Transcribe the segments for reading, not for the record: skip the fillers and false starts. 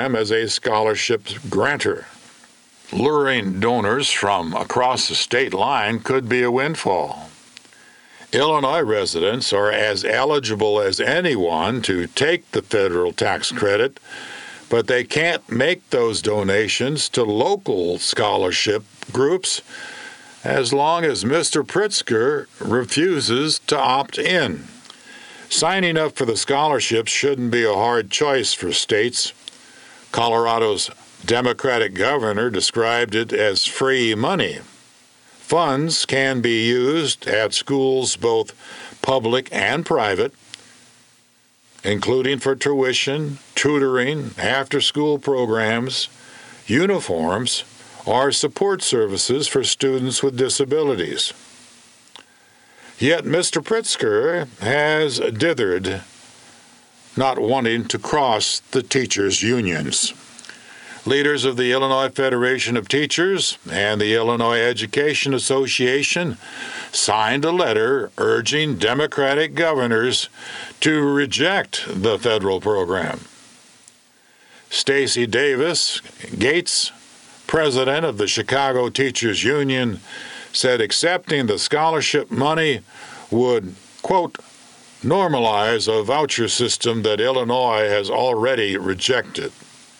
as a scholarship grantor. Luring donors from across the state line could be a windfall. Illinois residents are as eligible as anyone to take the federal tax credit, but they can't make those donations to local scholarship groups as long as Mr. Pritzker refuses to opt in. Signing up for the scholarships shouldn't be a hard choice for states. Colorado's Democratic governor described it as free money. Funds can be used at schools both public and private, including for tuition, tutoring, after-school programs, uniforms, or support services for students with disabilities. Yet Mr. Pritzker has dithered, not wanting to cross the teachers' unions. Leaders of the Illinois Federation of Teachers and the Illinois Education Association signed a letter urging Democratic governors to reject the federal program. Stacey Davis Gates, president of the Chicago Teachers Union, said accepting the scholarship money would, quote, normalize a voucher system that Illinois has already rejected.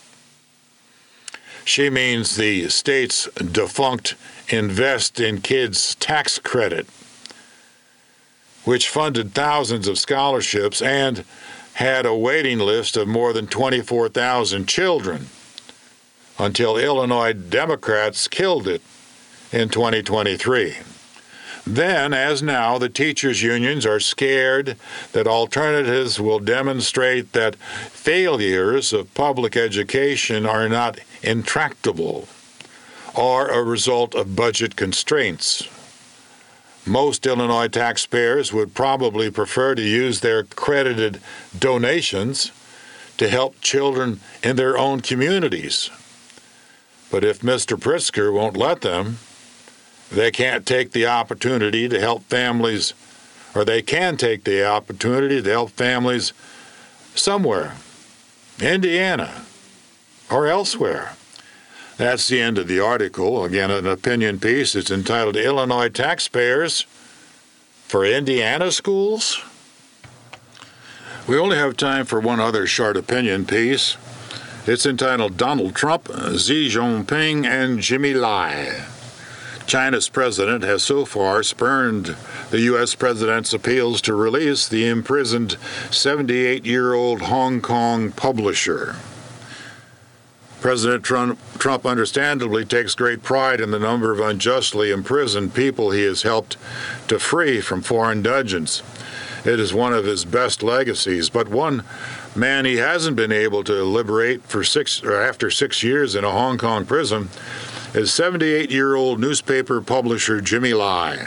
She means the state's defunct Invest in Kids tax credit, which funded thousands of scholarships and had a waiting list of more than 24,000 children until Illinois Democrats killed it in 2023. Then, as now, the teachers' unions are scared that alternatives will demonstrate that failures of public education are not intractable or a result of budget constraints. Most Illinois taxpayers would probably prefer to use their credited donations to help children in their own communities. But if Mr. Pritzker won't let them, they can't take the opportunity to help families, or they can take the opportunity to help families somewhere, Indiana, or elsewhere. That's the end of the article. Again, an opinion piece. It's entitled Illinois Taxpayers for Indiana Schools. We only have time for one other short opinion piece. It's entitled Donald Trump, Xi Jinping, and Jimmy Lai. China's president has so far spurned the U.S. president's appeals to release the imprisoned 78-year-old Hong Kong publisher. President Trump understandably takes great pride in the number of unjustly imprisoned people he has helped to free from foreign dungeons. It is one of his best legacies, but one man he hasn't been able to liberate after 6 years in a Hong Kong prison is 78-year-old newspaper publisher Jimmy Lai.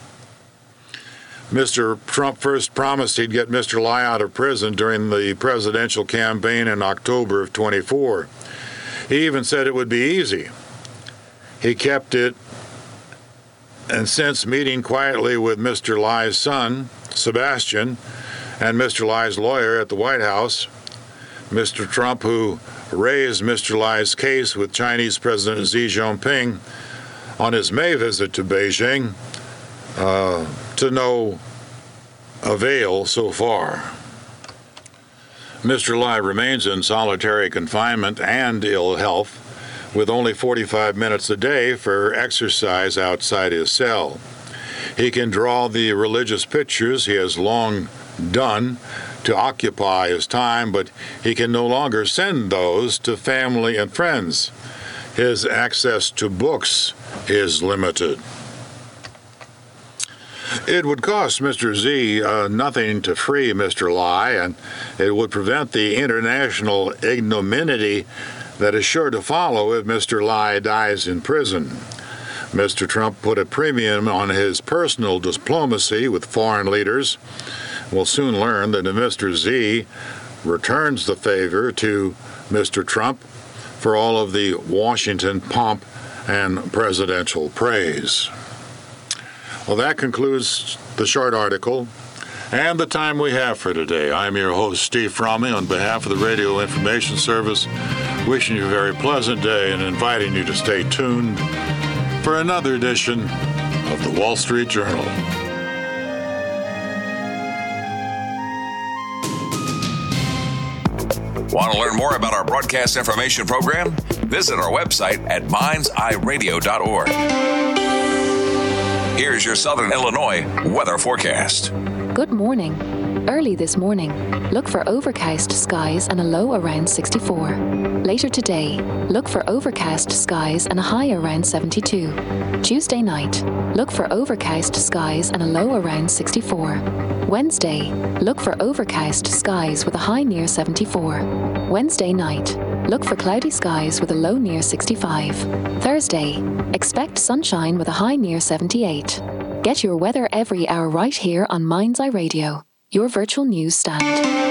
Mr. Trump first promised he'd get Mr. Lai out of prison during the presidential campaign in October of 24. He even said it would be easy. He kept it, and since meeting quietly with Mr. Lai's son, Sebastian, and Mr. Lai's lawyer at the White House, Mr. Trump, who raised Mr. Lai's case with Chinese President Xi Jinping on his May visit to Beijing, to no avail so far. Mr. Lai remains in solitary confinement and ill health, with only 45 minutes a day for exercise outside his cell. He can draw the religious pictures he has long done to occupy his time, but he can no longer send those to family and friends. His access to books is limited. It would cost Mr. Xi nothing to free Mr. Lai, and it would prevent the international ignominy that is sure to follow if Mr. Lai dies in prison. Mr. Trump put a premium on his personal diplomacy with foreign leaders. We'll soon learn that if Mr. Xi returns the favor to Mr. Trump for all of the Washington pomp and presidential praise. Well, that concludes the short article and the time we have for today. I'm your host, Steve Fromme, on behalf of the Radio Information Service. wishing you a very pleasant day and inviting you to stay tuned for another edition of the Wall Street Journal. Want to learn more about our broadcast information program? Visit our website at mindseyeradio.org. Here's your Southern Illinois weather forecast. Good morning. Early this morning, look for overcast skies and a low around 64. Later today, look for overcast skies and a high around 72. Tuesday night, look for overcast skies and a low around 64. Wednesday, look for overcast skies with a high near 74. Wednesday night, look for cloudy skies with a low near 65. Thursday, expect sunshine with a high near 78. Get your weather every hour right here on Mind's Eye Radio, your virtual news stand.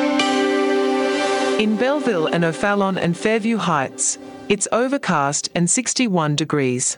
In Belleville and O'Fallon and Fairview Heights, it's overcast and 61 degrees.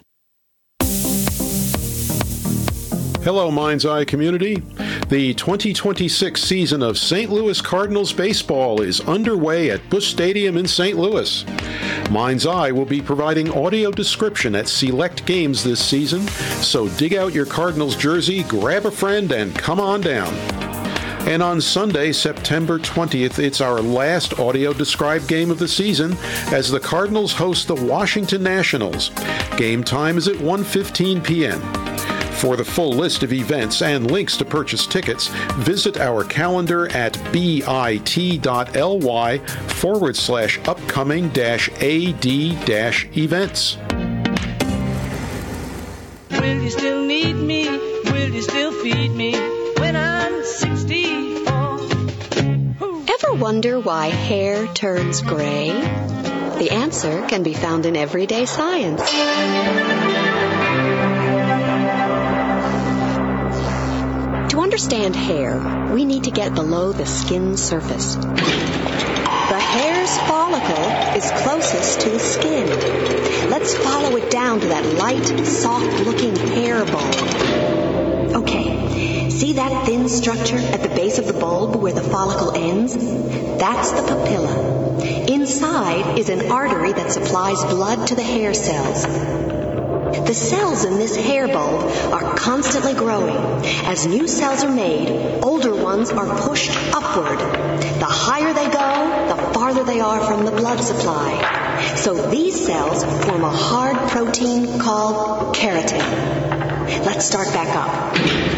Hello, Mind's Eye community. The 2026 season of St. Louis Cardinals baseball is underway at Busch Stadium in St. Louis. Mind's Eye will be providing audio description at select games this season, so dig out your Cardinals jersey, grab a friend, and come on down. And on Sunday, September 20th, it's our last audio-described game of the season as the Cardinals host the Washington Nationals. Game time is at 1:15 p.m. For the full list of events and links to purchase tickets, visit our calendar at bit.ly/upcoming-ad-events. Will you still need me? Will you still feed me when I'm 64? Ever wonder why hair turns gray? The answer can be found in Everyday Science. To understand hair, we need to get below the skin surface. The hair's follicle is closest to the skin. Let's follow it down to that light, soft-looking hair bulb. Okay, see that thin structure at the base of the bulb where the follicle ends? That's the papilla. Inside is an artery that supplies blood to the hair cells. The cells in this hair bulb are constantly growing. As new cells are made, older ones are pushed upward. The higher they go, the farther they are from the blood supply. So these cells form a hard protein called keratin. Let's start back up.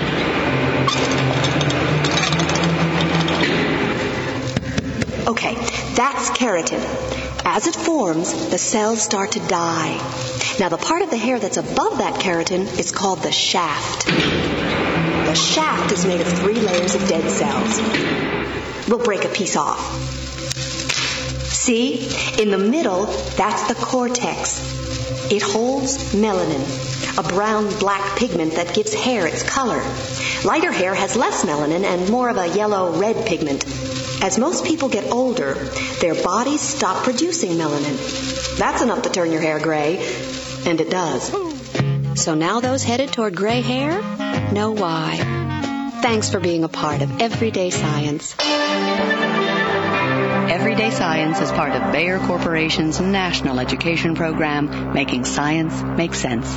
Okay, that's keratin. As it forms, the cells start to die. Now, the part of the hair that's above that keratin is called the shaft. The shaft is made of 3 layers of dead cells. We'll break a piece off. See? In the middle, that's the cortex. It holds melanin, a brown-black pigment that gives hair its color. Lighter hair has less melanin and more of a yellow-red pigment. As most people get older, their bodies stop producing melanin. That's enough to turn your hair gray, and it does. So now those headed toward gray hair know why. Thanks for being a part of Everyday Science. Everyday Science is part of Bayer Corporation's national education program, making science make sense.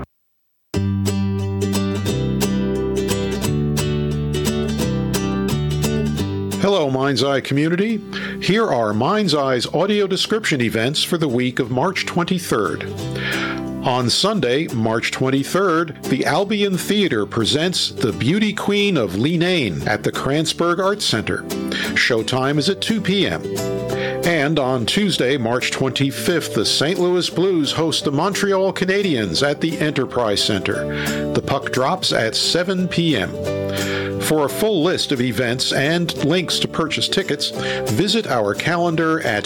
Hello, Mind's Eye community. Here are Mind's Eye's audio description events for the week of March 23rd. On Sunday, March 23rd, the Albion Theater presents The Beauty Queen of Leenane at the Kranzberg Arts Center. Showtime is at 2 p.m. And on Tuesday, March 25th, the St. Louis Blues host the Montreal Canadiens at the Enterprise Center. The puck drops at 7 p.m. For a full list of events and links to purchase tickets, visit our calendar at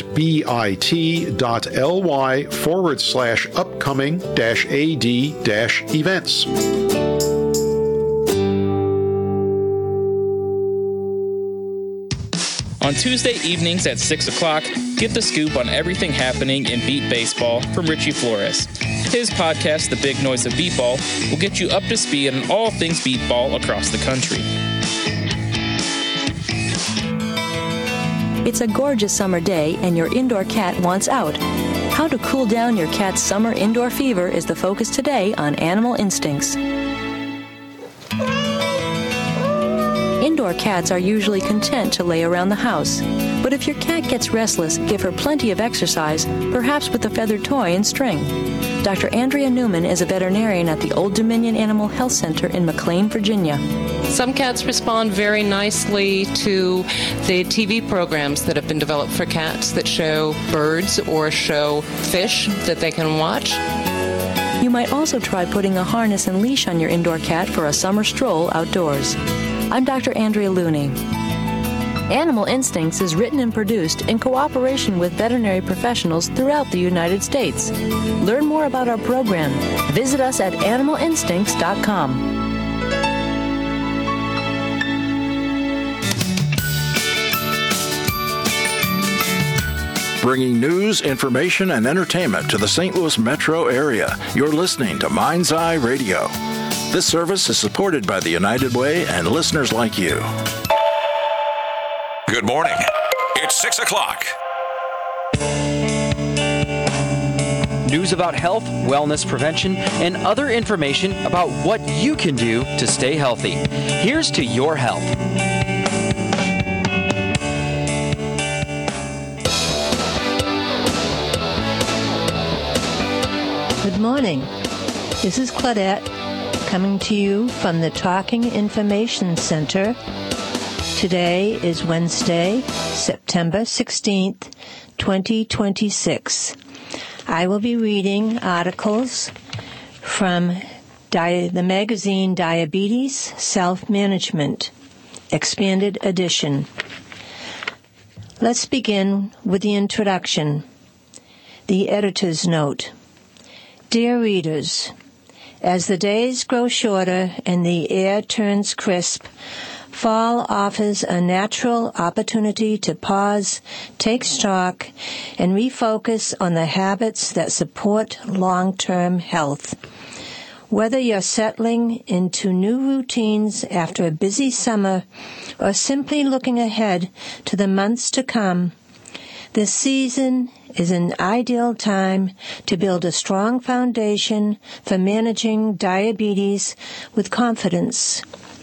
bit.ly/upcoming-ad-events. On Tuesday evenings at 6 o'clock, get the scoop on everything happening in beat baseball from Richie Flores. His podcast, The Big Noise of Beatball, will get you up to speed on all things beatball across the country. It's a gorgeous summer day and your indoor cat wants out. How to cool down your cat's summer indoor fever is the focus today on Animal Instincts. Indoor cats are usually content to lay around the house. But if your cat gets restless, give her plenty of exercise, perhaps with a feathered toy and string. Dr. Andrea Newman is a veterinarian at the Old Dominion Animal Health Center in McLean, Virginia. Some cats respond very nicely to the TV programs that have been developed for cats that show birds or show fish that they can watch. You might also try putting a harness and leash on your indoor cat for a summer stroll outdoors. I'm Dr. Andrea Looney. Animal Instincts is written and produced in cooperation with veterinary professionals throughout the United States. Learn more about our program. Visit us at animalinstincts.com. Bringing news, information, and entertainment to the St. Louis metro area. You're listening to Mind's Eye Radio. This service is supported by the United Way and listeners like you. Good morning. It's 6 o'clock. News about health, wellness, prevention, and other information about what you can do to stay healthy. Here's to your health. Good morning. This is Claudette coming to you from the Talking Information Center. Today is Wednesday, September 16th, 2026. I will be reading articles from the magazine Diabetes Self-Management, Expanded Edition. Let's begin with the introduction. The editor's note. Dear readers, as the days grow shorter and the air turns crisp, fall offers a natural opportunity to pause, take stock, and refocus on the habits that support long-term health. Whether you're settling into new routines after a busy summer or simply looking ahead to the months to come, this season is an ideal time to build a strong foundation for managing diabetes with confidence.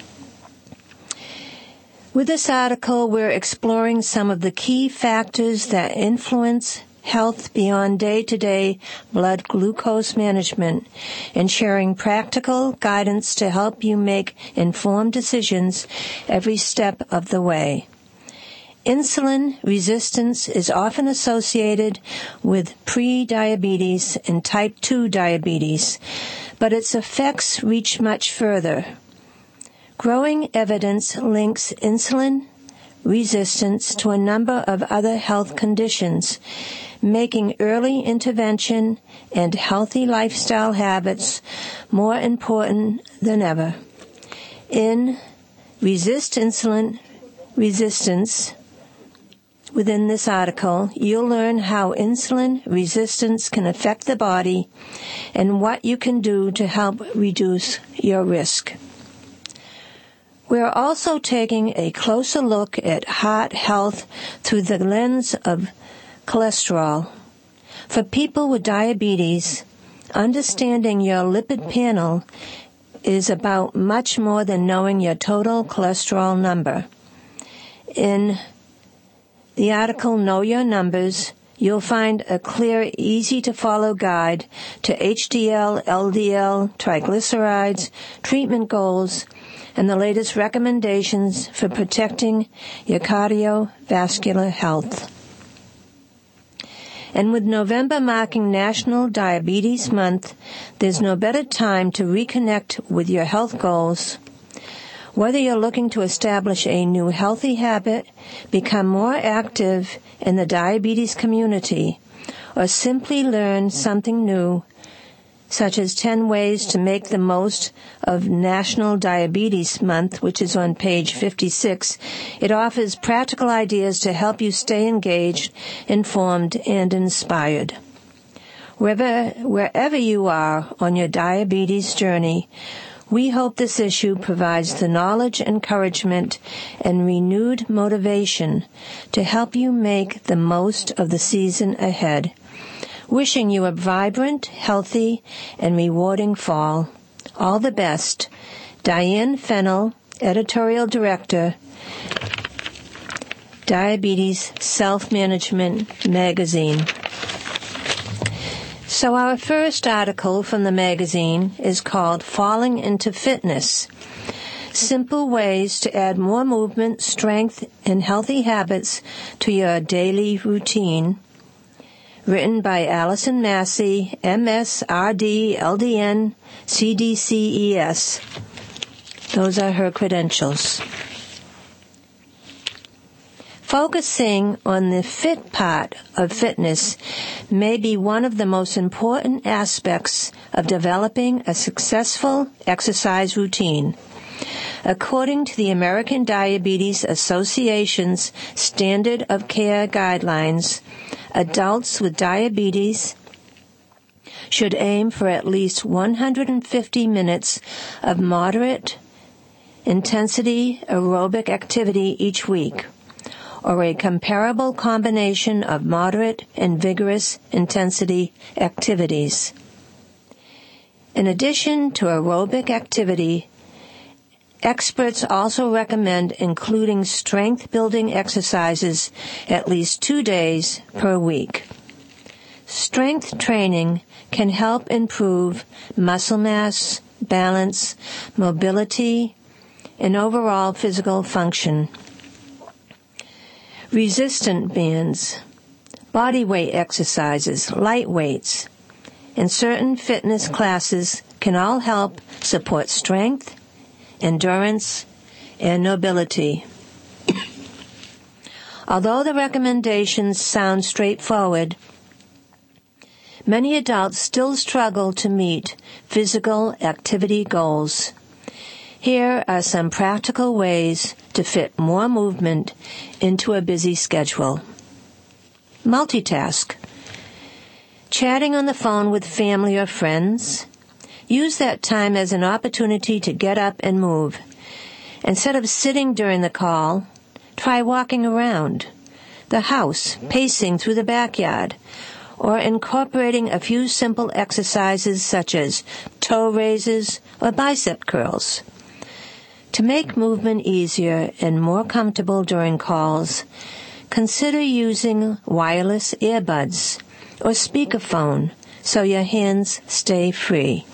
With this article, we're exploring some of the key factors that influence health beyond day-to-day blood glucose management and sharing practical guidance to help you make informed decisions every step of the way. Insulin resistance is often associated with pre-diabetes and type 2 diabetes, but its effects reach much further. Growing evidence links insulin resistance to a number of other health conditions, making early intervention and healthy lifestyle habits more important than ever. In Resist Insulin Resistance, within this article, you'll learn how insulin resistance can affect the body and what you can do to help reduce your risk. We're also taking a closer look at heart health through the lens of cholesterol. For people with diabetes, understanding your lipid panel is about much more than knowing your total cholesterol number. In the article Know Your Numbers, you'll find a clear, easy-to-follow guide to HDL, LDL, triglycerides, treatment goals, and the latest recommendations for protecting your cardiovascular health. And with November marking National Diabetes Month, there's no better time to reconnect with your health goals. Whether you're looking to establish a new healthy habit, become more active in the diabetes community, or simply learn something new, such as 10 ways to make the most of National Diabetes Month, which is on page 56, it offers practical ideas to help you stay engaged, informed, and inspired. Wherever you are on your diabetes journey, We hope this issue provides the knowledge, encouragement, and renewed motivation to help you make the most of the season ahead. Wishing you a vibrant, healthy, and rewarding fall. All the best. Diane Fennell, Editorial Director, Diabetes Self-Management Magazine. So our first article from the magazine is called Falling into Fitness: Simple Ways to Add More Movement, Strength, and Healthy Habits to Your Daily Routine, written by Allison Massey, MS, RD, LDN, CDCES. Those are her credentials. Focusing on the fit part of fitness may be one of the most important aspects of developing a successful exercise routine. According to the American Diabetes Association's Standard of Care Guidelines, adults with diabetes should aim for at least 150 minutes of moderate intensity aerobic activity each week, or a comparable combination of moderate and vigorous intensity activities. In addition to aerobic activity, experts also recommend including strength-building exercises at least 2 days per week. Strength training can help improve muscle mass, balance, mobility, and overall physical function. Resistant bands, body weight exercises, light weights, and certain fitness classes can all help support strength, endurance, and mobility. Although the recommendations sound straightforward, many adults still struggle to meet physical activity goals. Here are some practical ways to fit more movement into a busy schedule. Multitask. Chatting on the phone with family or friends. Use that time as an opportunity to get up and move. Instead of sitting during the call, try walking around the house, pacing through the backyard, or incorporating a few simple exercises such as toe raises or bicep curls. To make movement easier and more comfortable during calls, consider using wireless earbuds or speakerphone so your hands stay free.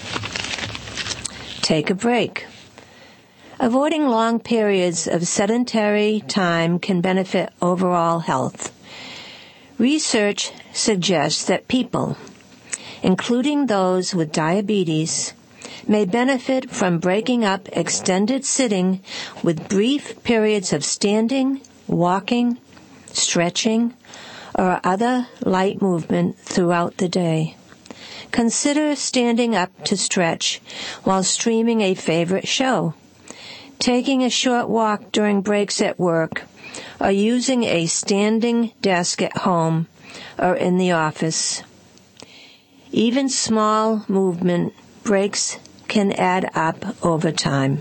Take a break. Avoiding long periods of sedentary time can benefit overall health. Research suggests that people, including those with diabetes, may benefit from breaking up extended sitting with brief periods of standing, walking, stretching, or other light movement throughout the day. Consider standing up to stretch while streaming a favorite show, taking a short walk during breaks at work, or using a standing desk at home or in the office. Even small movement breaks can add up over time.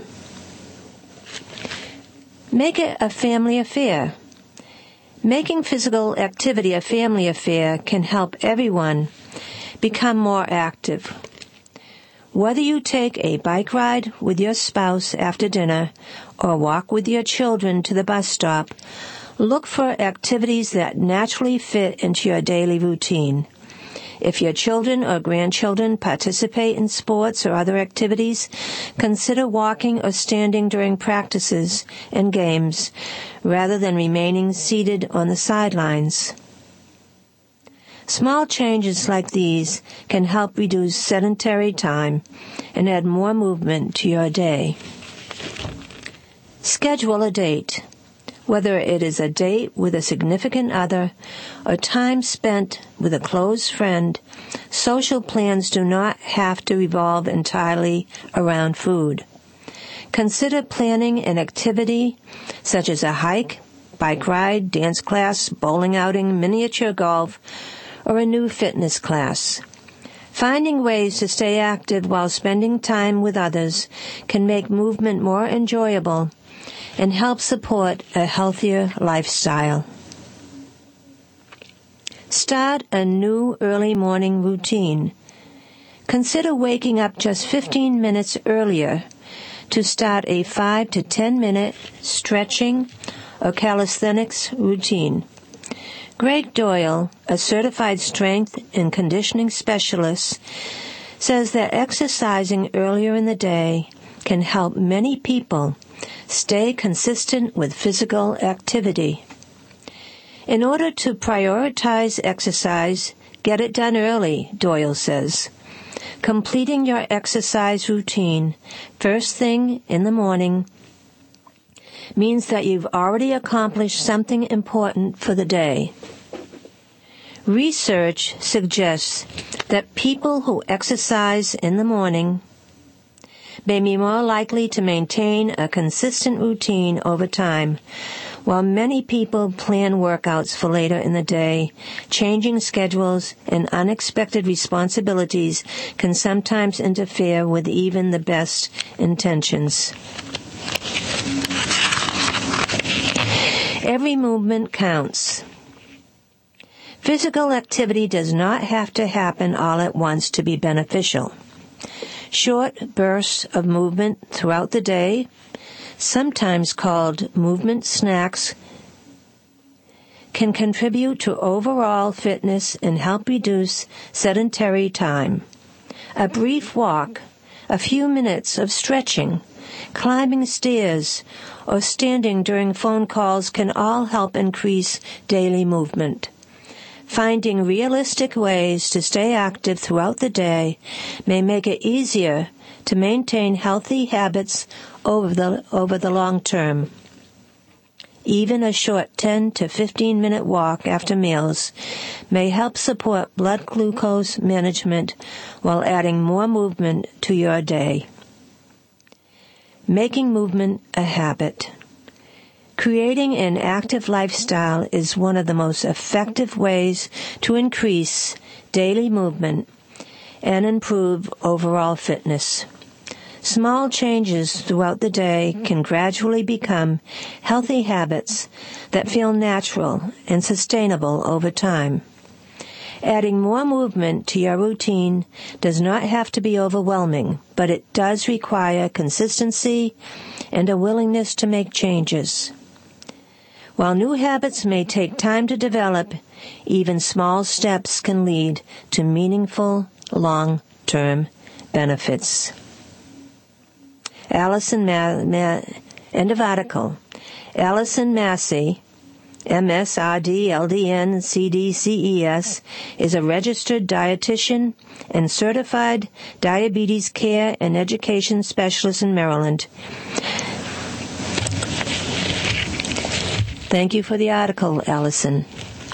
Make it a family affair. Making physical activity a family affair can help everyone become more active. Whether you take a bike ride with your spouse after dinner or walk with your children to the bus stop, look for activities that naturally fit into your daily routine. If your children or grandchildren participate in sports or other activities, consider walking or standing during practices and games rather than remaining seated on the sidelines. Small changes like these can help reduce sedentary time and add more movement to your day. Schedule a date. Whether it is a date with a significant other or time spent with a close friend, social plans do not have to revolve entirely around food. Consider planning an activity such as a hike, bike ride, dance class, bowling outing, miniature golf, or a new fitness class. Finding ways to stay active while spending time with others can make movement more enjoyable and help support a healthier lifestyle. Start a new early morning routine. Consider waking up just 15 minutes earlier to start a 5 to 10 minute stretching or calisthenics routine. Greg Doyle, a certified strength and conditioning specialist, says that exercising earlier in the day can help many people stay consistent with physical activity. In order to prioritize exercise, get it done early, Doyle says. Completing your exercise routine first thing in the morning means that you've already accomplished something important for the day. Research suggests that people who exercise in the morning may be more likely to maintain a consistent routine over time, while many people plan workouts for later in the day. Changing schedules and unexpected responsibilities can sometimes interfere with even the best intentions. Every movement counts. Physical activity does not have to happen all at once to be beneficial. Short bursts of movement throughout the day, sometimes called movement snacks, can contribute to overall fitness and help reduce sedentary time. A brief walk, a few minutes of stretching, climbing stairs, or standing during phone calls can all help increase daily movement. Finding realistic ways to stay active throughout the day may make it easier to maintain healthy habits over the long term. Even a short 10 to 15 minute walk after meals may help support blood glucose management while adding more movement to your day. Making movement a habit. Creating an active lifestyle is one of the most effective ways to increase daily movement and improve overall fitness. Small changes throughout the day can gradually become healthy habits that feel natural and sustainable over time. Adding more movement to your routine does not have to be overwhelming, but it does require consistency and a willingness to make changes. While new habits may take time to develop, even small steps can lead to meaningful, long-term benefits. End of article. Allison Massey, MSRD-LDN-CDCES, is a registered dietitian and certified diabetes care and education specialist in Maryland. Thank you for the article, Allison.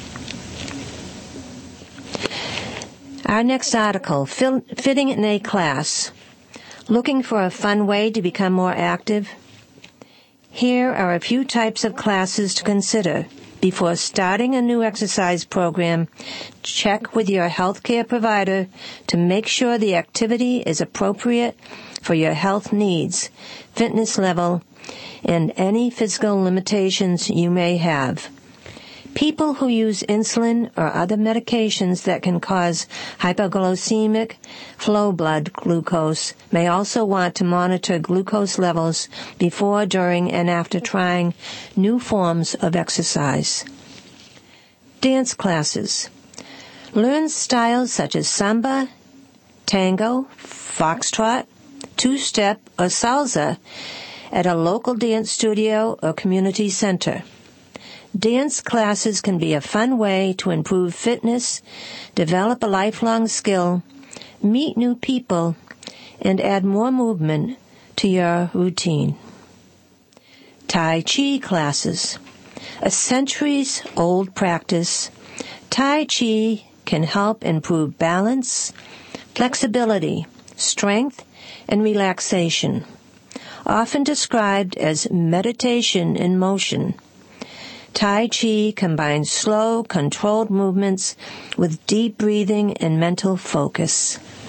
Our next article, Fitting in a Class. Looking for a fun way to become more active? Here are a few types of classes to consider. Before starting a new exercise program, check with your healthcare provider to make sure the activity is appropriate for your health needs, fitness level, and any physical limitations you may have. People who use insulin or other medications that can cause hypoglycemic flow blood glucose may also want to monitor glucose levels before, during, and after trying new forms of exercise. Dance classes. Learn styles such as samba, tango, foxtrot, two-step, or salsa at a local dance studio or community center. Dance classes can be a fun way to improve fitness, develop a lifelong skill, meet new people, and add more movement to your routine. Tai Chi classes. A centuries-old practice, Tai Chi can help improve balance, flexibility, strength, and relaxation. Often described as meditation in motion, Tai Chi combines slow, controlled movements with deep breathing and mental focus.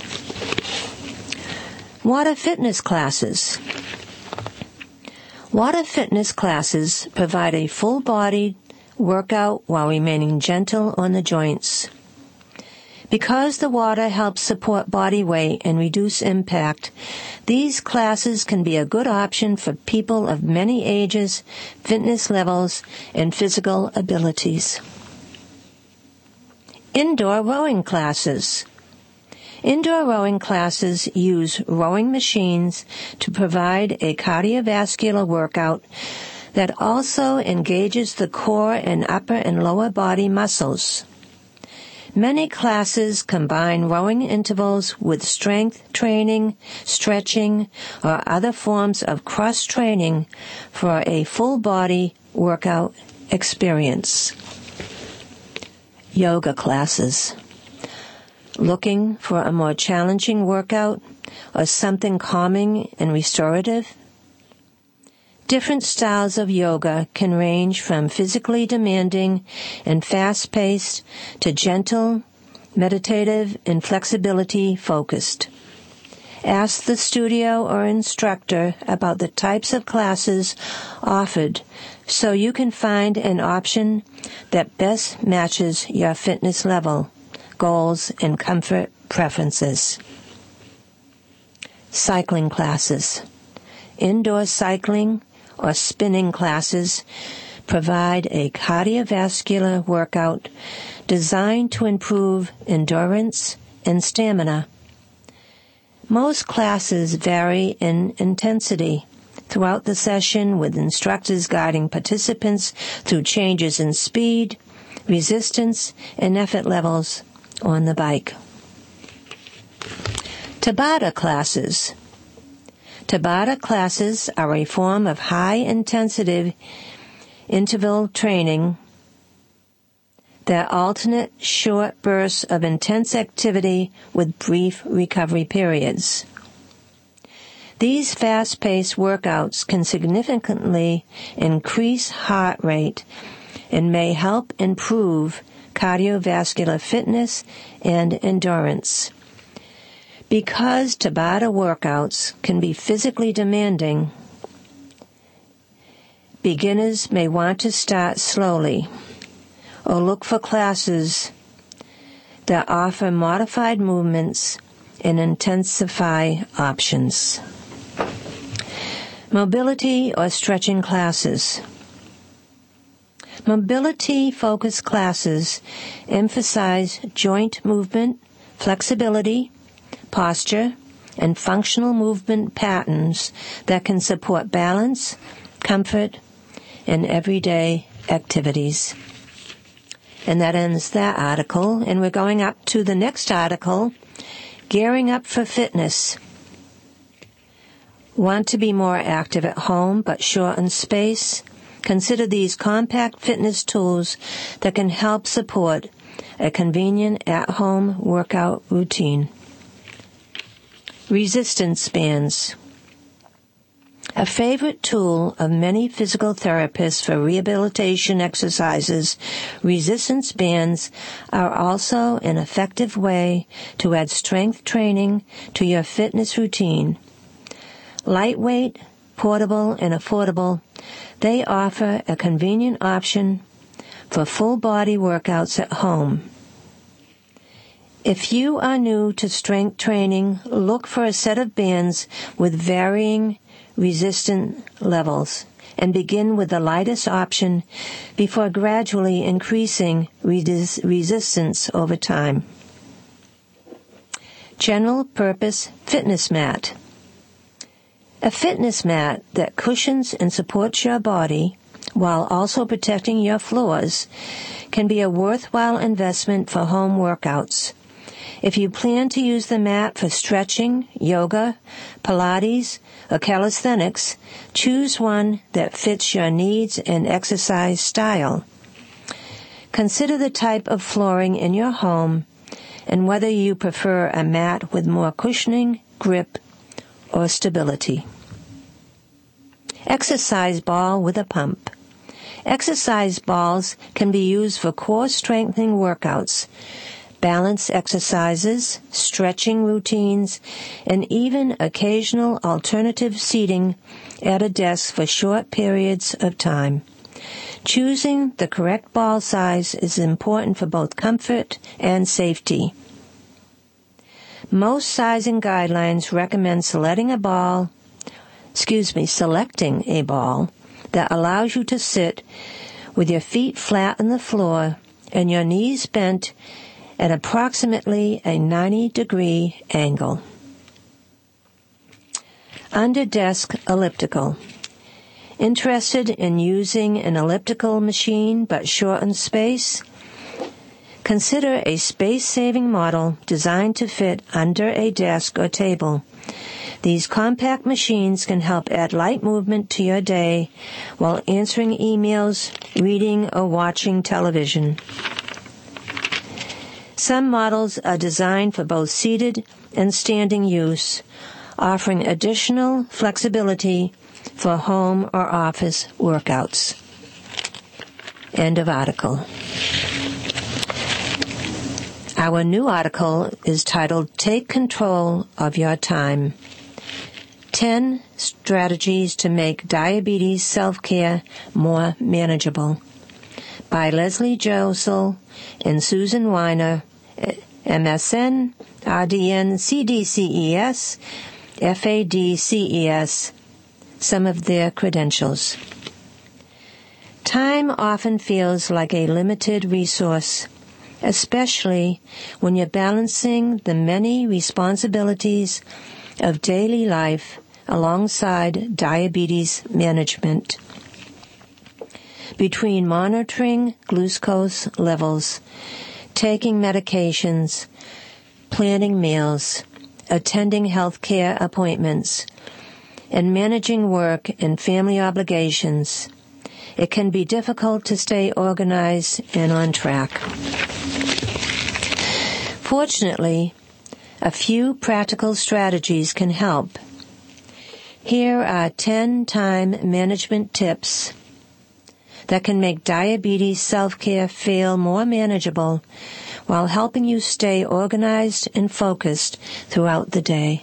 Water fitness classes. Water fitness classes provide a full-bodied workout while remaining gentle on the joints. Because the water helps support body weight and reduce impact, these classes can be a good option for people of many ages, fitness levels, and physical abilities. Indoor rowing classes. Indoor rowing classes use rowing machines to provide a cardiovascular workout that also engages the core and upper and lower body muscles. Many classes combine rowing intervals with strength training, stretching, or other forms of cross-training for a full-body workout experience. Yoga classes. Looking for a more challenging workout or something calming and restorative? Different styles of yoga can range from physically demanding and fast-paced to gentle, meditative, and flexibility-focused. Ask the studio or instructor about the types of classes offered so you can find an option that best matches your fitness level, goals, and comfort preferences. Cycling classes. Indoor cycling or spinning classes provide a cardiovascular workout designed to improve endurance and stamina. Most classes vary in intensity throughout the session, with instructors guiding participants through changes in speed, resistance, and effort levels on the bike. Tabata classes. Tabata classes are a form of high-intensity interval training that alternate short bursts of intense activity with brief recovery periods. These fast-paced workouts can significantly increase heart rate and may help improve cardiovascular fitness and endurance. Because Tabata workouts can be physically demanding, beginners may want to start slowly or look for classes that offer modified movements and intensify options. Mobility or stretching classes. Mobility-focused classes emphasize joint movement, flexibility, posture, and functional movement patterns that can support balance, comfort, and everyday activities. And that ends that article, and we're going up to the next article, Gearing Up for Fitness. Want to be more active at home but short on space? Consider these compact fitness tools that can help support a convenient at-home workout routine. Resistance bands. A favorite tool of many physical therapists for rehabilitation exercises, resistance bands are also an effective way to add strength training to your fitness routine. Lightweight, portable, and affordable, they offer a convenient option for full-body workouts at home. If you are new to strength training, look for a set of bands with varying resistance levels and begin with the lightest option before gradually increasing resistance over time. General Purpose Fitness Mat. A fitness mat that cushions and supports your body while also protecting your floors can be a worthwhile investment for home workouts. If you plan to use the mat for stretching, yoga, Pilates, or calisthenics, choose one that fits your needs and exercise style. Consider the type of flooring in your home and whether you prefer a mat with more cushioning, grip, or stability. Exercise ball with a pump. Exercise balls can be used for core strengthening workouts. balance exercises, stretching routines, and even occasional alternative seating at a desk for short periods of time. Choosing the correct ball size is important for both comfort and safety. Most sizing guidelines recommend selecting a ball that allows you to sit with your feet flat on the floor and your knees bent at approximately a 90-degree angle. Under desk elliptical. Interested in using an elliptical machine but short on space? Consider a space-saving model designed to fit under a desk or table. These compact machines can help add light movement to your day while answering emails, reading, or watching television. Some models are designed for both seated and standing use, offering additional flexibility for home or office workouts. End of article. Our new article is titled, Take Control of Your Time. 10 Strategies to Make Diabetes Self-Care More Manageable, by Leslie Josel and Susan Weiner, MSN, RDN, CDCES, FADCES, some of their credentials. Time often feels like a limited resource, especially when you're balancing the many responsibilities of daily life alongside diabetes management. Between monitoring glucose levels, taking medications, planning meals, attending health care appointments, and managing work and family obligations, it can be difficult to stay organized and on track. Fortunately, a few practical strategies can help. Here are 10 time management tips that can make diabetes self-care feel more manageable while helping you stay organized and focused throughout the day.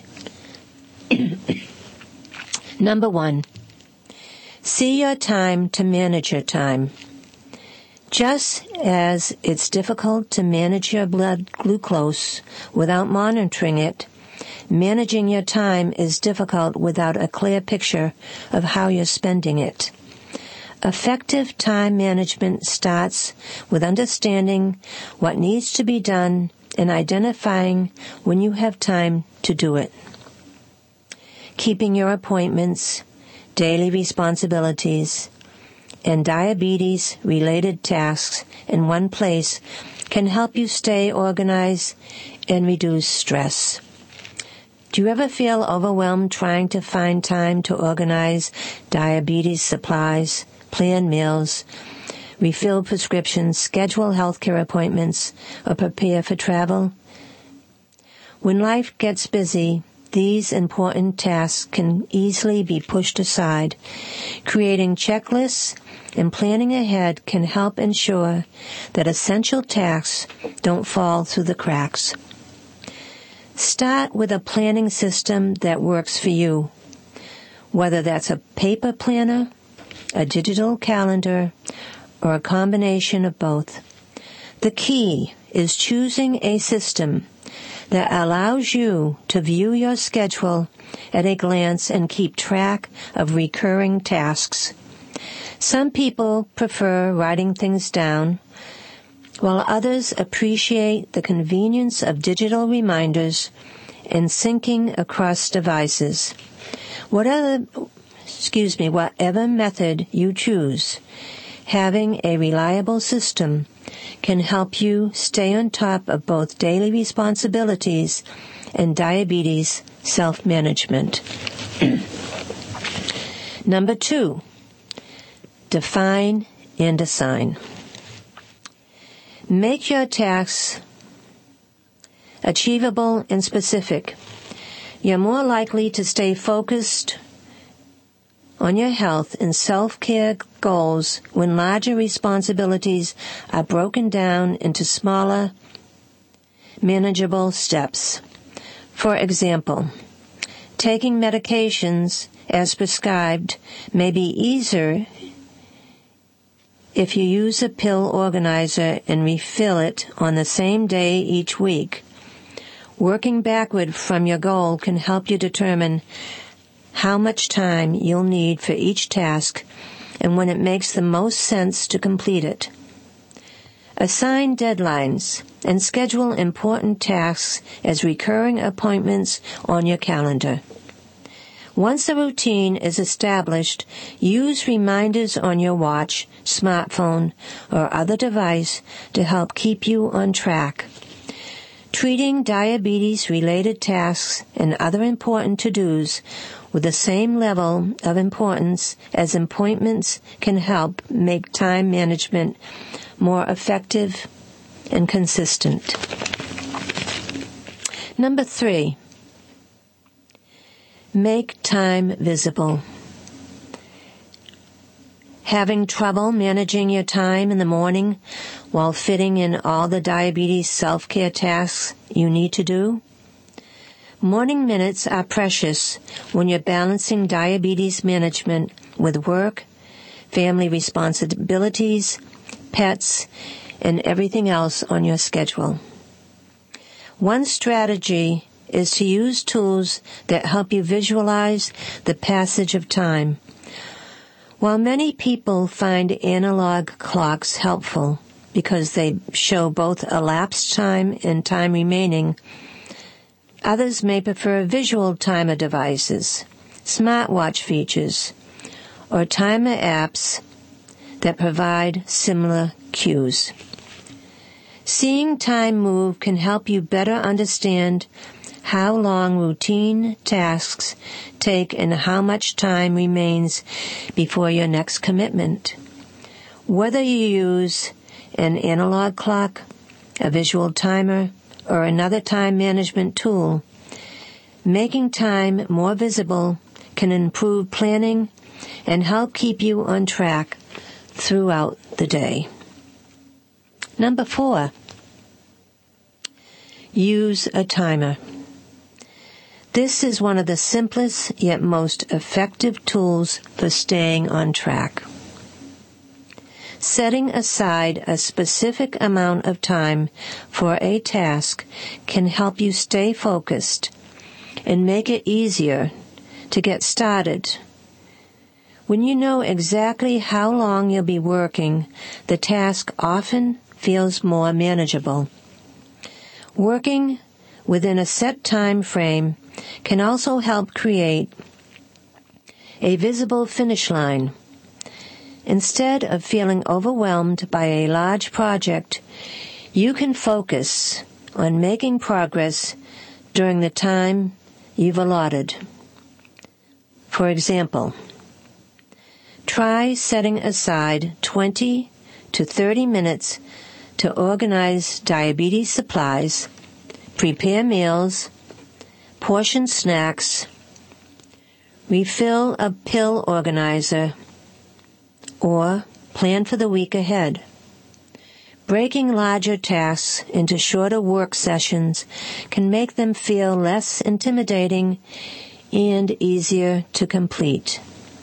Number 1, see your time to manage your time. Just as it's difficult to manage your blood glucose without monitoring it, managing your time is difficult without a clear picture of how you're spending it. Effective time management starts with understanding what needs to be done and identifying when you have time to do it. Keeping your appointments, daily responsibilities, and diabetes-related tasks in one place can help you stay organized and reduce stress. Do you ever feel overwhelmed trying to find time to organize diabetes supplies, plan meals, refill prescriptions, schedule healthcare appointments, or prepare for travel? When life gets busy, these important tasks can easily be pushed aside. Creating checklists and planning ahead can help ensure that essential tasks don't fall through the cracks. Start with a planning system that works for you, whether that's a paper planner, a digital calendar, or a combination of both. The key is choosing a system that allows you to view your schedule at a glance and keep track of recurring tasks. Some people prefer writing things down, while others appreciate the convenience of digital reminders and syncing across devices. Whatever method you choose, having a reliable system can help you stay on top of both daily responsibilities and diabetes self-management. Number 2, define and assign. Make your tasks achievable and specific. You're more likely to stay focused on your health and self-care goals when larger responsibilities are broken down into smaller, manageable steps. For example, taking medications as prescribed may be easier if you use a pill organizer and refill it on the same day each week. Working backward from your goal can help you determine how much time you'll need for each task and when it makes the most sense to complete it. Assign deadlines and schedule important tasks as recurring appointments on your calendar. Once a routine is established, use reminders on your watch, smartphone, or other device to help keep you on track. Treating diabetes-related tasks and other important to-dos with the same level of importance as appointments can help make time management more effective and consistent. Number 3, make time visible. Having trouble managing your time in the morning while fitting in all the diabetes self-care tasks you need to do? Morning minutes are precious when you're balancing diabetes management with work, family responsibilities, pets, and everything else on your schedule. One strategy is to use tools that help you visualize the passage of time. While many people find analog clocks helpful because they show both elapsed time and time remaining, others may prefer visual timer devices, smartwatch features, or timer apps that provide similar cues. Seeing time move can help you better understand how long routine tasks take and how much time remains before your next commitment. Whether you use an analog clock, a visual timer, or another time management tool, making time more visible can improve planning and help keep you on track throughout the day. Number 4, use a timer. This is one of the simplest yet most effective tools for staying on track. Setting aside a specific amount of time for a task can help you stay focused and make it easier to get started. When you know exactly how long you'll be working, the task often feels more manageable. Working within a set time frame can also help create a visible finish line. Instead of feeling overwhelmed by a large project, you can focus on making progress during the time you've allotted. For example, try setting aside 20 to 30 minutes to organize diabetes supplies, prepare meals, portion snacks, refill a pill organizer, or plan for the week ahead. Breaking larger tasks into shorter work sessions can make them feel less intimidating and easier to complete.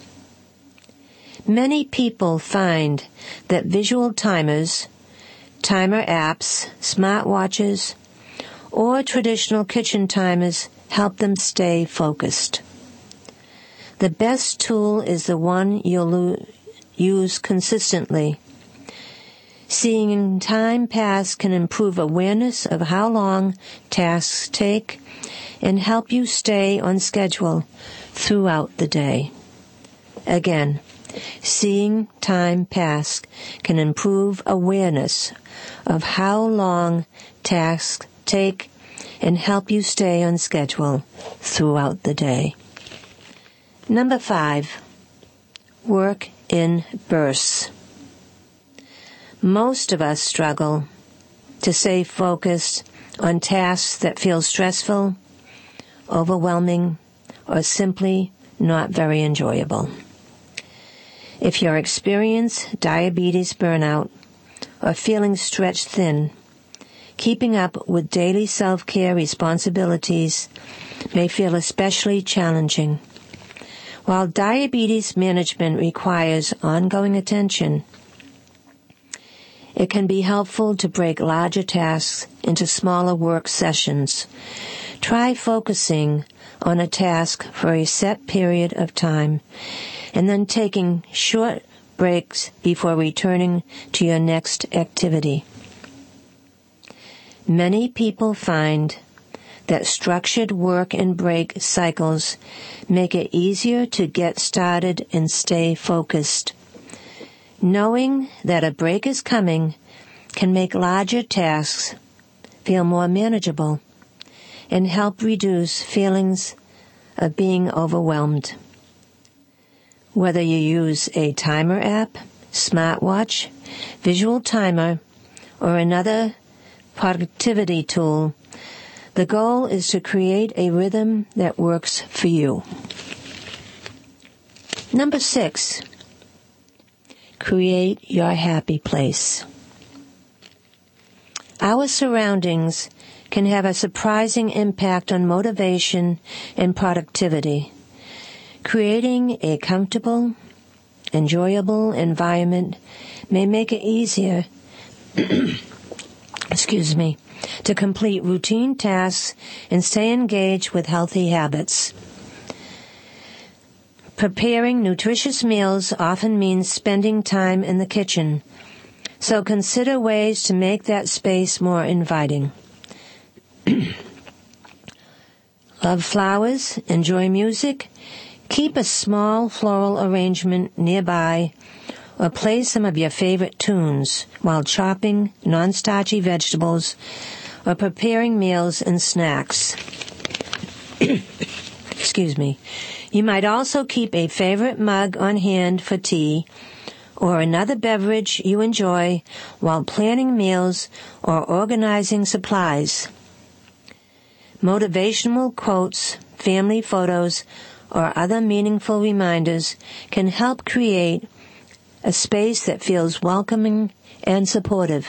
Many people find that visual timers, timer apps, smartwatches, or traditional kitchen timers help them stay focused. The best tool is the one you'll use consistently. Seeing time pass can improve awareness of how long tasks take and help you stay on schedule throughout the day. Again, seeing time pass can improve awareness of how long tasks take and help you stay on schedule throughout the day. Number 5, work in bursts. Most of us struggle to stay focused on tasks that feel stressful, overwhelming, or simply not very enjoyable. If you're experiencing diabetes burnout or feeling stretched thin, keeping up with daily self-care responsibilities may feel especially challenging. While diabetes management requires ongoing attention, it can be helpful to break larger tasks into smaller work sessions. Try focusing on a task for a set period of time and then taking short breaks before returning to your next activity. Many people find that structured work and break cycles make it easier to get started and stay focused. Knowing that a break is coming can make larger tasks feel more manageable and help reduce feelings of being overwhelmed. Whether you use a timer app, smartwatch, visual timer, or another productivity tool, the goal is to create a rhythm that works for you. Number 6, create your happy place. Our surroundings can have a surprising impact on motivation and productivity. Creating a comfortable, enjoyable environment may make it easier to complete routine tasks and stay engaged with healthy habits. Preparing nutritious meals often means spending time in the kitchen, so consider ways to make that space more inviting. Love flowers, enjoy music, keep a small floral arrangement nearby, or play some of your favorite tunes while chopping non-starchy vegetables or preparing meals and snacks. You might also keep a favorite mug on hand for tea or another beverage you enjoy while planning meals or organizing supplies. Motivational quotes, family photos, or other meaningful reminders can help create a space that feels welcoming and supportive.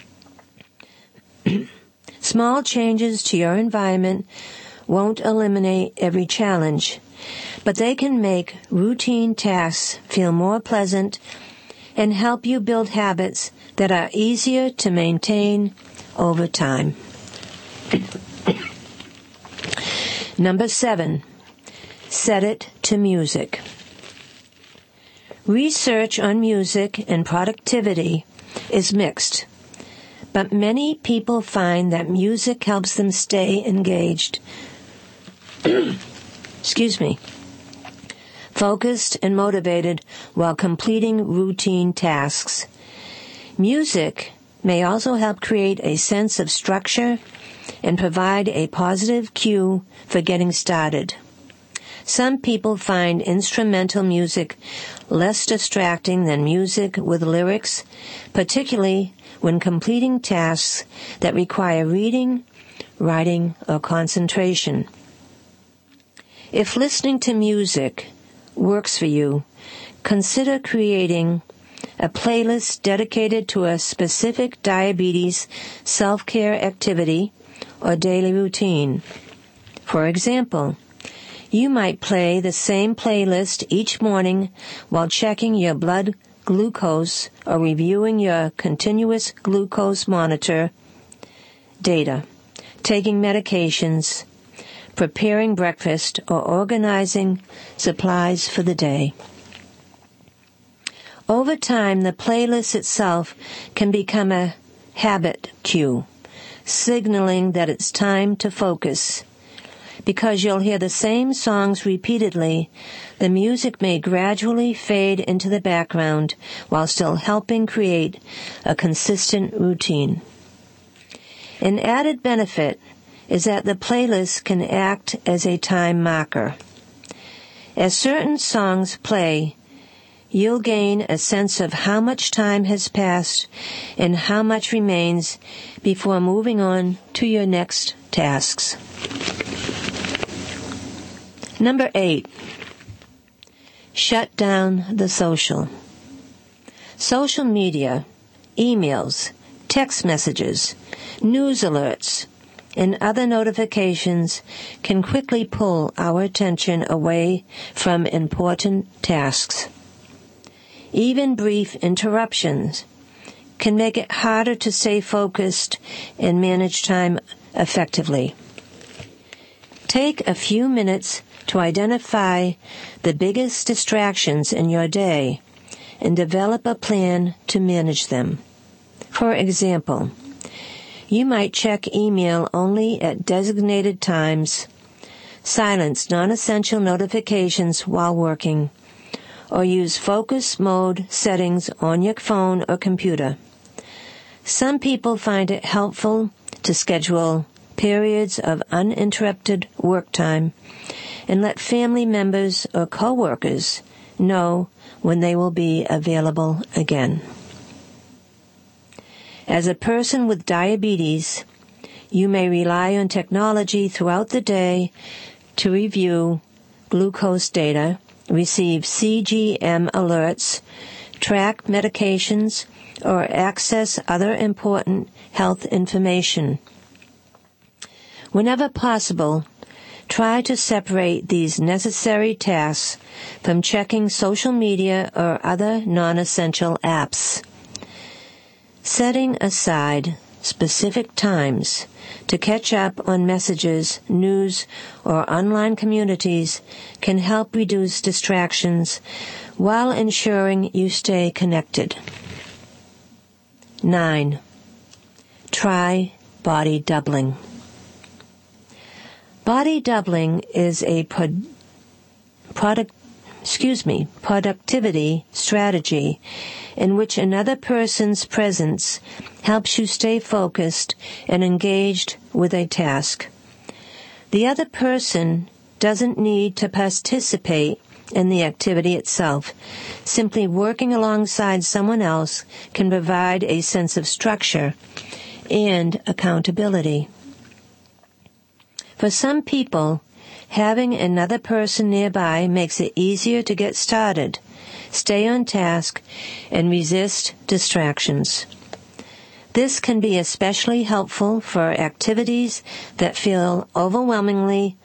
Small changes to your environment won't eliminate every challenge, but they can make routine tasks feel more pleasant and help you build habits that are easier to maintain over time. Number 7, set it to music. Research on music and productivity is mixed, but many people find that music helps them stay engaged, focused and motivated while completing routine tasks. Music may also help create a sense of structure and provide a positive cue for getting started. Some people find instrumental music less distracting than music with lyrics, particularly when completing tasks that require reading, writing, or concentration. If listening to music works for you, consider creating a playlist dedicated to a specific diabetes self-care activity or daily routine. For example, you might play the same playlist each morning while checking your blood glucose or reviewing your continuous glucose monitor data, taking medications, preparing breakfast, or organizing supplies for the day. Over time, the playlist itself can become a habit cue, signaling that it's time to focus. Because you'll hear the same songs repeatedly, the music may gradually fade into the background while still helping create a consistent routine. An added benefit is that the playlist can act as a time marker. As certain songs play, you'll gain a sense of how much time has passed and how much remains before moving on to your next tasks. Number 8, shut down the social. Social media, emails, text messages, News alerts and other notifications can quickly pull our attention away from important tasks. Even brief interruptions can make it harder to stay focused and manage time effectively. Take a few minutes to identify the biggest distractions in your day and develop a plan to manage them. For example, you might check email only at designated times, silence non-essential notifications while working, or use focus mode settings on your phone or computer. Some people find it helpful to schedule periods of uninterrupted work time and let family members or coworkers know when they will be available again. As a person with diabetes, you may rely on technology throughout the day to review glucose data, receive CGM alerts, track medications, or access other important health information. Whenever possible, try to separate these necessary tasks from checking social media or other non-essential apps. Setting aside specific times to catch up on messages, news, or online communities can help reduce distractions while ensuring you stay connected. 9. Try body doubling. Body doubling is a productivity strategy in which another person's presence helps you stay focused and engaged with a task. The other person doesn't need to participate in the activity itself. Simply working alongside someone else can provide a sense of structure and accountability. For some people, having another person nearby makes it easier to get started, stay on task, and resist distractions. This can be especially helpful for activities that feel overwhelmingly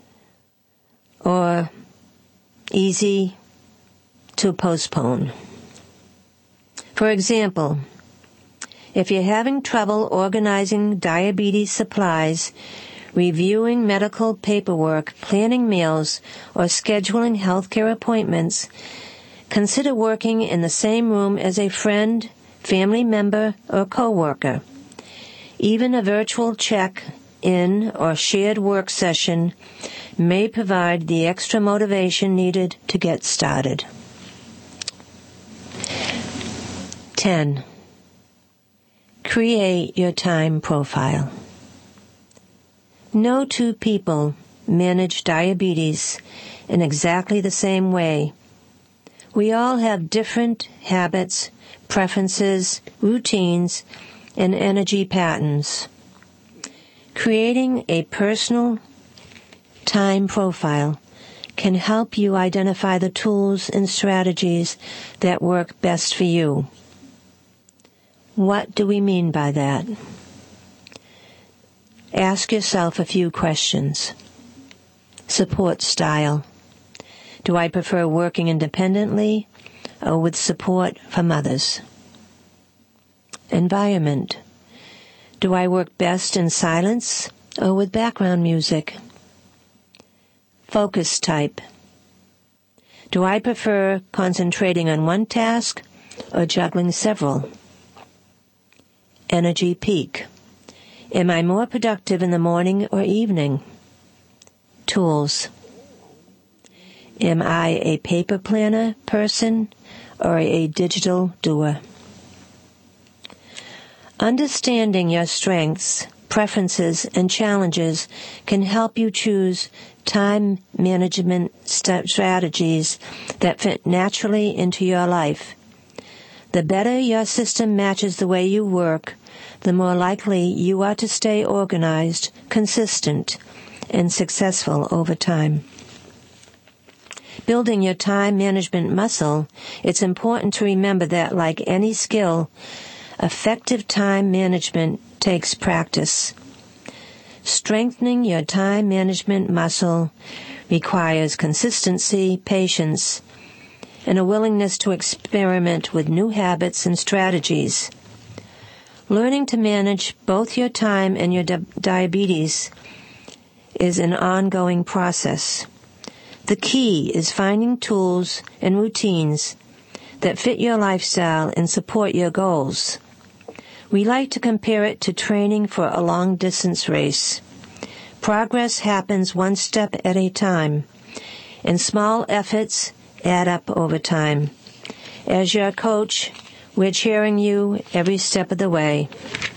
or easy to postpone. For example, if you're having trouble organizing diabetes supplies, reviewing medical paperwork, planning meals, or scheduling healthcare appointments, consider working in the same room as a friend, family member, or coworker. Even a virtual check-in or shared work session may provide the extra motivation needed to get started. 10. Create your time profile. No two people manage diabetes in exactly the same way. We all have different habits, preferences, routines, and energy patterns. Creating a personal time profile can help you identify the tools and strategies that work best for you. What do we mean by that? Ask yourself a few questions. Support style. Do I prefer working independently or with support from others? Environment. Do I work best in silence or with background music? Focus type. Do I prefer concentrating on one task or juggling several? Energy peak. Am I more productive in the morning or evening? Tools. Am I a paper planner person or a digital doer? Understanding your strengths, preferences, and challenges can help you choose time management strategies that fit naturally into your life. The better your system matches the way you work, the more likely you are to stay organized, consistent, and successful over time. Building your time management muscle, it's important to remember that, like any skill, effective time management takes practice. Strengthening your time management muscle requires consistency, patience, and a willingness to experiment with new habits and strategies. Learning to manage both your time and your diabetes is an ongoing process. The key is finding tools and routines that fit your lifestyle and support your goals. We like to compare it to training for a long-distance race. Progress happens one step at a time, and small efforts add up over time. As your coach, we're cheering you every step of the way.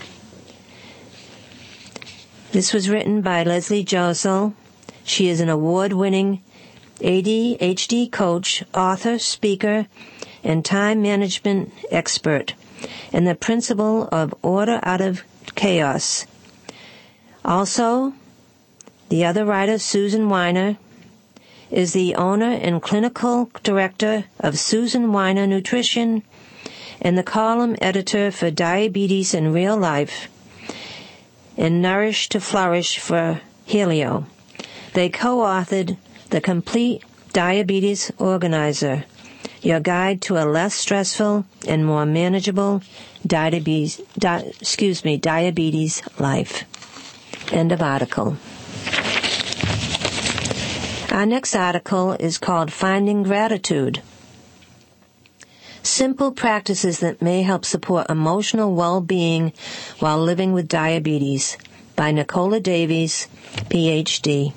This was written by Leslie Josel. She is an award-winning ADHD coach, author, speaker, and time management expert, and the principle of order out of chaos. Also, the other writer, Susan Weiner, is the owner and clinical director of Susan Weiner Nutrition and the column editor for Diabetes in Real Life and Nourish to Flourish for Helio. They co-authored The Complete Diabetes Organizer, your guide to a less stressful and more manageable diabetes life. End of article. Our next article is called Finding Gratitude. Simple practices that may help support emotional well-being while living with diabetes by Nicola Davies, Ph.D.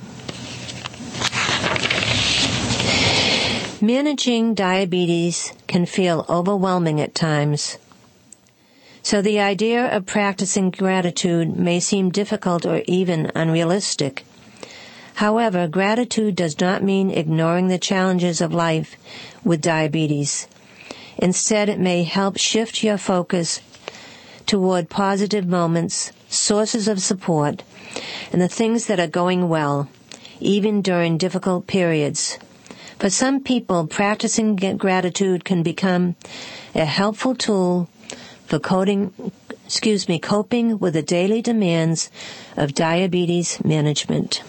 Managing diabetes can feel overwhelming at times. So the idea of practicing gratitude may seem difficult or even unrealistic. However, gratitude does not mean ignoring the challenges of life with diabetes. Instead, it may help shift your focus toward positive moments, sources of support, and the things that are going well, even during difficult periods. For some people, practicing gratitude can become a helpful tool for coping with the daily demands of diabetes management.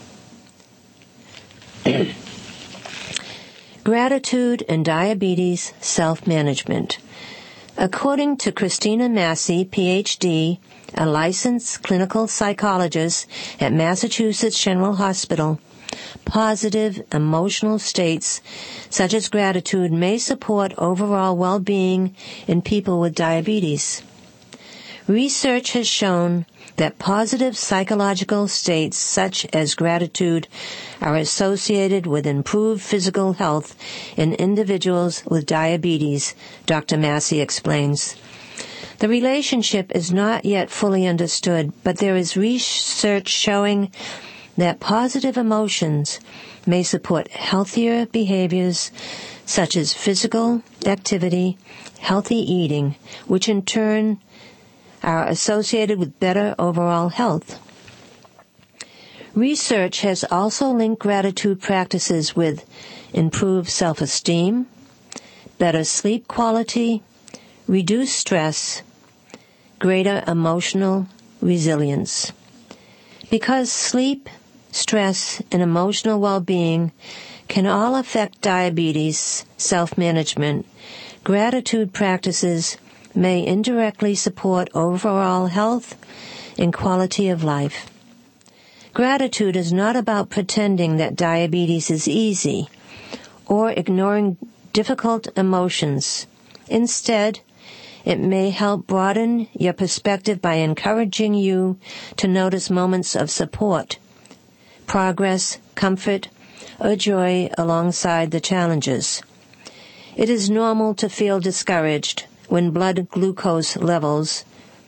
Gratitude and diabetes self-management. According to Christina Massey, Ph.D., a licensed clinical psychologist at Massachusetts General Hospital, positive emotional states such as gratitude may support overall well-being in people with diabetes. Research has shown that positive psychological states such as gratitude are associated with improved physical health in individuals with diabetes, Dr. Massey explains. The relationship is not yet fully understood, but there is research showing that positive emotions may support healthier behaviors such as physical activity, healthy eating, which in turn are associated with better overall health. Research has also linked gratitude practices with improved self-esteem, better sleep quality, reduced stress, greater emotional resilience. Because sleep, stress, and emotional well-being can all affect diabetes self-management, gratitude practices may indirectly support overall health and quality of life. Gratitude is not about pretending that diabetes is easy or ignoring difficult emotions. Instead, it may help broaden your perspective by encouraging you to notice moments of support, progress, comfort, or joy alongside the challenges. It is normal to feel discouraged when blood glucose levels,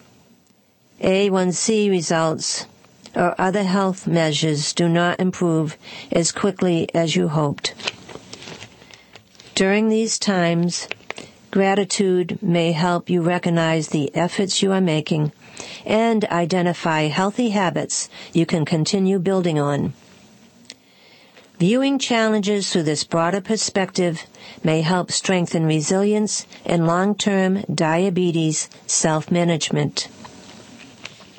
A1C results, or other health measures do not improve as quickly as you hoped. During these times, gratitude may help you recognize the efforts you are making and identify healthy habits you can continue building on. Viewing challenges through this broader perspective may help strengthen resilience and long-term diabetes self-management.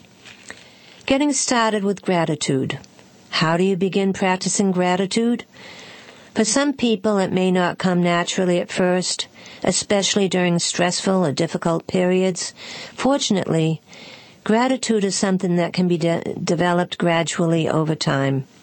Getting started with gratitude. How do you begin practicing gratitude? For some people, it may not come naturally at first, especially during stressful or difficult periods. Fortunately, gratitude is something that can be developed gradually over time.